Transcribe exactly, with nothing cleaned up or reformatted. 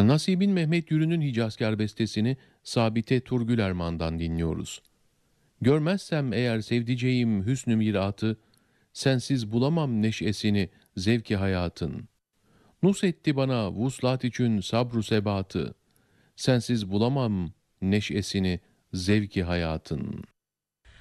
Nasibin Mehmet Yürü'nün Hicazkar bestesini Sabite Turgül Erman'dan dinliyoruz. Görmezsem eğer sevdiceğim hüsnü miratı, sensiz bulamam neşesini, zevki hayatın. Nus etti bana vuslat için sabru sebatı, sensiz bulamam neşesini, zevki hayatın.